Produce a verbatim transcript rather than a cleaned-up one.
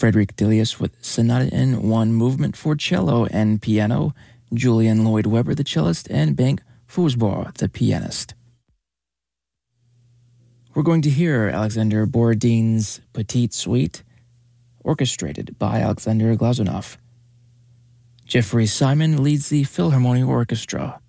Frederick Delius with Sonata in One Movement for cello and piano, Julian Lloyd Webber, the cellist, and Bengt Fosbury, the pianist. We're going to hear Alexander Borodin's Petite Suite, orchestrated by Alexander Glazunov. Jeffrey Simon leads the Philharmonic Orchestra.